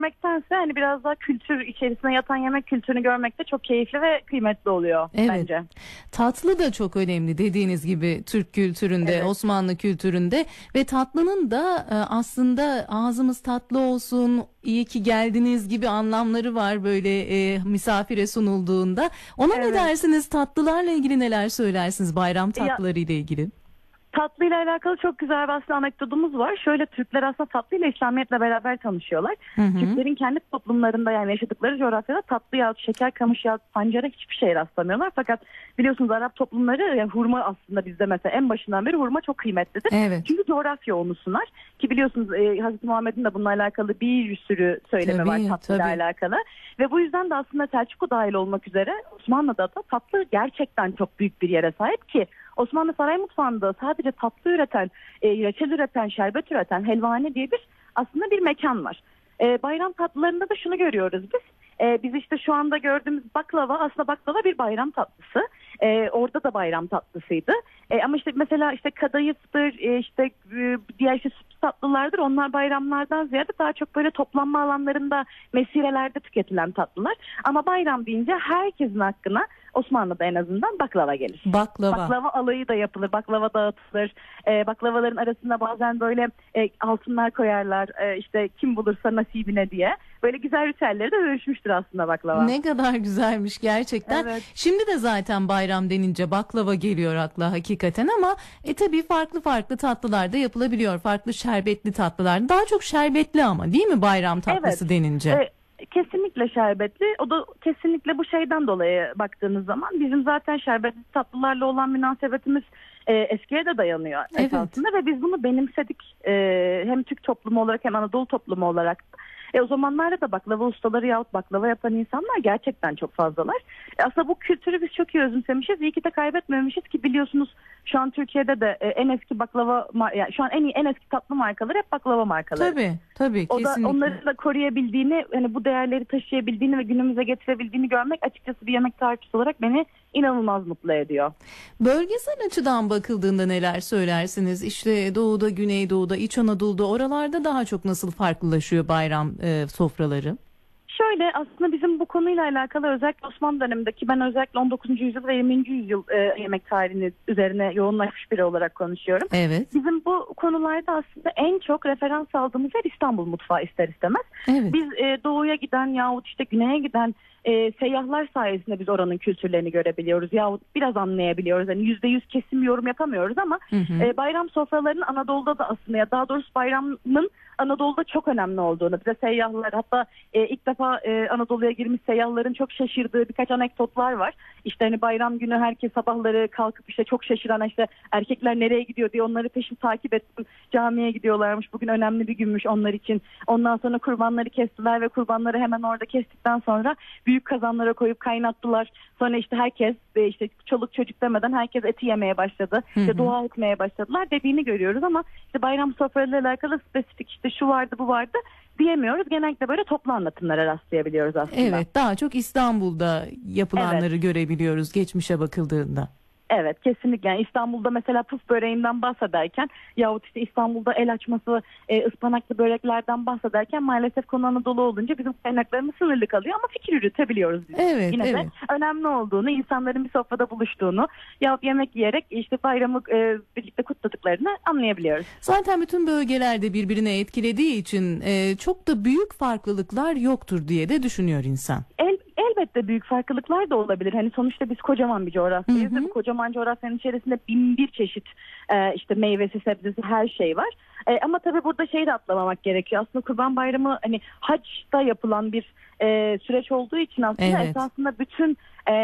görmektense hani biraz daha kültür içerisine yatan yemek kültürünü görmek de çok keyifli ve kıymetli oluyor bence. Tatlı da çok önemli dediğiniz gibi Türk kültüründe, Osmanlı kültüründe ve tatlının da aslında ağzımız tatlı olsun, iyi ki geldiniz gibi anlamları var böyle misafire sunulduğunda. Ona ne dersiniz? Tatlılarla ilgili neler söylersiniz bayram tatlıları ile ilgili? Tatlıyla alakalı çok güzel bir aslında anekdotumuz var. Şöyle Türkler aslında tatlıyla İslamiyet'le beraber tanışıyorlar. Türklerin kendi toplumlarında yani yaşadıkları coğrafyada tatlı yahut şeker, kamış yahut pancara hiçbir şeye rastlamıyorlar. Fakat biliyorsunuz Arap toplumları yani hurma aslında bizde mesela en başından beri hurma çok kıymetlidir. Çünkü coğrafya onu sunar. Ki biliyorsunuz Hazreti Muhammed'in de bununla alakalı bir sürü söylemi var tatlıyla alakalı. Ve bu yüzden de aslında Selçuklu dahil olmak üzere Osmanlı'da da tatlı gerçekten çok büyük bir yere sahip ki Osmanlı saray mutfağında sadece tatlı üreten, reçel üreten, şerbet üreten, helvane diye aslında bir mekan var. Bayram tatlılarında da şunu görüyoruz biz. Biz işte şu anda gördüğümüz baklava aslında baklava bir bayram tatlısı. Orada da bayram tatlısıydı. Ama işte mesela işte kadayıftır, işte diğer işte sütlü tatlılardır. Onlar bayramlardan ziyade daha çok böyle toplanma alanlarında, mesirelerde tüketilen tatlılar. Ama bayram deyince herkesin hakkına Osmanlı'da en azından baklava gelir. Baklava alayı da yapılır, baklava dağıtılır. Baklavaların arasında bazen böyle altınlar koyarlar. İşte kim bulursa nasibine diye. Böyle güzel ritüelleri de dönüşmüştür aslında baklava. Ne kadar güzelmiş gerçekten. Şimdi de zaten bayram denince baklava geliyor akla hakikaten ama tabii farklı tatlılar da yapılabiliyor. Farklı şerbetli tatlılar. Daha çok şerbetli ama değil mi bayram tatlısı denince? Kesinlikle şerbetli. O da kesinlikle bu şeyden dolayı baktığınız zaman bizim zaten şerbetli tatlılarla olan münasebetimiz eskiye de dayanıyor esasında ve biz bunu benimsedik. Hem Türk toplumu olarak hem Anadolu toplumu olarak. O zamanlarda da baklava ustaları yahut baklava yapan insanlar gerçekten çok fazlalar. Aslında bu kültürü biz çok iyi özümsemişiz. İyi ki de kaybetmemişiz ki biliyorsunuz şu an Türkiye'de de en eski baklava, yani şu an en eski tatlı markaları hep baklava markaları. Tabii o kesinlikle. Da onları da koruyabildiğini, hani bu değerleri taşıyabildiğini ve günümüze getirebildiğini görmek açıkçası bir yemek tarihçisi olarak beni inanılmaz mutlu ediyor. Bölgesel açıdan bakıldığında neler söylersiniz? İşte Doğu'da, Güneydoğu'da, İç Anadolu'da oralarda daha çok nasıl farklılaşıyor bayram sofraları? Şöyle aslında bizim bu konuyla alakalı özellikle Osmanlı dönemindeki ben özellikle 19. yüzyıl ve 20. yüzyıl yemek tarihini üzerine yoğunlaşmış biri olarak konuşuyorum. Bizim bu konularda aslında en çok referans aldığımız yer İstanbul mutfağı ister istemez. Biz doğuya giden yahut işte güneye giden seyyahlar sayesinde biz oranın kültürlerini görebiliyoruz yahut biraz anlayabiliyoruz. Yani %100 kesin yorum yapamıyoruz ama bayram sofralarının Anadolu'da da aslında ya daha doğrusu bayramın Anadolu'da çok önemli olduğunu bize seyyahlar hatta ilk defa Anadolu'ya girmiş seyyahların çok şaşırdığı birkaç anekdotlar var. İşte hani bayram günü herkes sabahları kalkıp işte çok şaşıran işte erkekler nereye gidiyor diye onları peşin takip ettim. Camiye gidiyorlarmış. Bugün önemli bir günmüş onlar için. Ondan sonra kurbanları kestiler ve kurbanları hemen orada kestikten sonra büyük kazanlara koyup kaynattılar. Sonra işte herkes işte çoluk çocuk demeden herkes eti yemeye başladı. İşte dua etmeye başladılar dediğini görüyoruz ama işte bayram sofralarıyla alakalı spesifik işte şu vardı bu vardı diyemiyoruz. Genellikle böyle toplu anlatımlara rastlayabiliyoruz aslında. Daha çok İstanbul'da yapılanları görebiliyoruz geçmişe bakıldığında. Evet kesinlikle yani İstanbul'da mesela puf böreğinden bahsederken yahut işte İstanbul'da el açması ıspanaklı böreklerden bahsederken maalesef konu Anadolu olunca bizim kaynaklarımız sınırlı kalıyor ama fikir yürütebiliyoruz biz. Yine de önemli olduğunu, insanların bir sofrada buluştuğunu yahut yemek yiyerek işte bayramı birlikte kutladıklarını anlayabiliyoruz. Zaten bütün bölgelerde birbirine etkilediği için çok da büyük farklılıklar yoktur diye de düşünüyor insan. Elbette büyük farklılıklar da olabilir. Hani sonuçta biz kocaman bir coğrafyayız ve bu kocaman coğrafyanın içerisinde bin bir çeşit işte meyvesi, sebzesi her şey var. Ama tabii burada şeyi de atlamamak gerekiyor. Aslında Kurban Bayramı hani Haç'ta yapılan bir süreç olduğu için aslında esasında bütün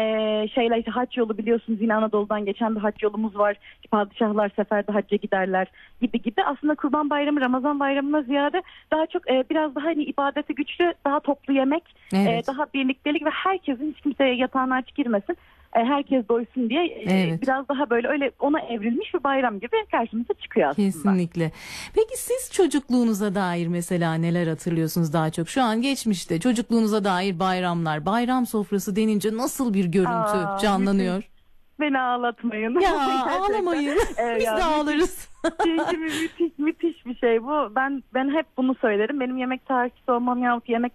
şeyler işte hac yolu biliyorsunuz yine Anadolu'dan geçen bir hac yolumuz var. Padişahlar seferde hacca giderler gibi. Aslında Kurban Bayramı Ramazan Bayramı'na ziyade daha çok biraz daha hani ibadeti güçlü, daha toplu yemek, daha birliktelik ve herkesin hiç kimseye yatağına aç girmesin. Herkes doysun diye biraz daha böyle öyle ona evrilmiş bir bayram gibi karşımıza çıkıyor aslında. Kesinlikle. Peki siz çocukluğunuza dair mesela neler hatırlıyorsunuz daha çok? Şu an geçmişte çocukluğunuza dair bayramlar, bayram sofrası denince nasıl bir görüntü canlanıyor? Beni ağlatmayın. Ya ağlamayın. Biz de ağlarız. Çünkü müthiş bir şey bu. Ben hep bunu söylerim. Benim yemek tarihçisi olmam yahut yemek